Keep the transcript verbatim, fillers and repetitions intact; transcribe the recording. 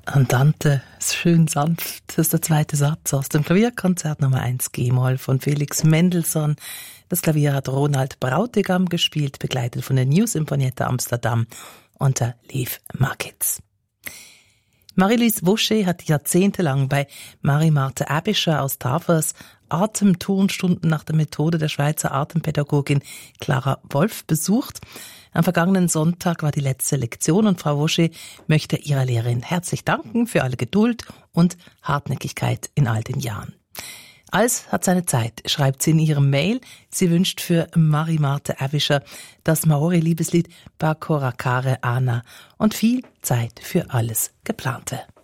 Andante, schön sanft, das ist der zweite Satz aus dem Klavierkonzert Nummer eins G-Moll von Felix Mendelssohn. Das Klavier hat Ronald Brautigam gespielt, begleitet von der New Sinfonietta Amsterdam unter Leif Markitz. Marie-Louise Vaucher hat jahrzehntelang bei Marie-Marthe Aebischer aus Tafers Atemturnstunden nach der Methode der Schweizer Atempädagogin Clara Wolf besucht. Am vergangenen Sonntag war die letzte Lektion und Frau Vaucher möchte ihrer Lehrerin herzlich danken für alle Geduld und Hartnäckigkeit in all den Jahren. Alles hat seine Zeit, schreibt sie in ihrem Mail. Sie wünscht für Marie-Marthe Aebischer das Maori-Liebeslied Bakorakare Ana und viel Zeit für alles Geplante.